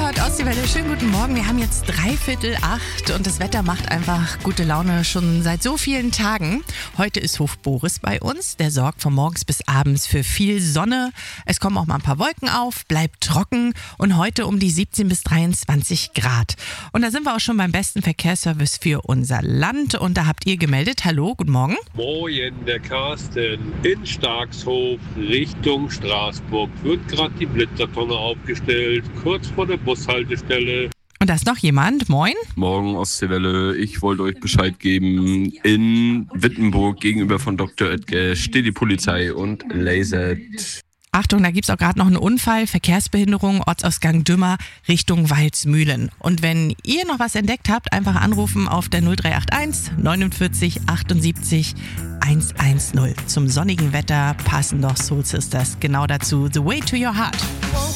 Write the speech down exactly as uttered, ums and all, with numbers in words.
hört Ostseewelle. Schönen guten Morgen. Wir haben jetzt dreiviertel acht und das Wetter macht einfach gute Laune schon seit so vielen Tagen. Heute ist Hof Boris bei uns. Der sorgt von morgens bis abends für viel Sonne. Es kommen auch mal ein paar Wolken auf, bleibt trocken und heute um die siebzehn bis dreiundzwanzig Grad. Und da sind wir auch schon beim besten Verkehrsservice für unser Land und da habt ihr gemeldet. Hallo, guten Morgen. Moin, der Carsten. In Starkshof Richtung Straßburg wird gerade die Blitzertonne aufgestellt, kurz vor der Bushaltestelle. Und da ist noch jemand. Moin. Morgen Ostseewelle. Ich wollte euch Bescheid geben. In Wittenburg gegenüber von Doktor Oetker steht die Polizei und lasert. Achtung, da gibt's auch gerade noch einen Unfall, Verkehrsbehinderung, Ortsausgang Dümmer Richtung Waldsmühlen. Und wenn ihr noch was entdeckt habt, einfach anrufen auf der null drei acht eins neunundvierzig achtundsiebzig hundertzehn. Zum sonnigen Wetter passen doch Soul Sisters genau dazu. The Way to Your Heart.